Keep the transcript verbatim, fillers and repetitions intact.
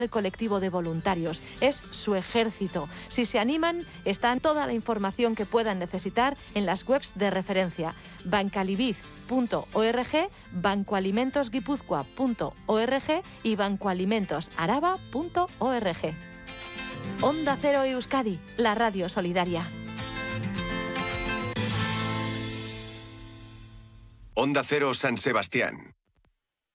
El colectivo de voluntarios es su ejército. Si se animan, está toda la información que puedan necesitar en las webs de referencia: bancalibiz punto org, bancoalimentosguipúzcoa punto org y bancoalimentosaraba punto org. Onda Cero Euskadi, la radio solidaria. Onda Cero San Sebastián.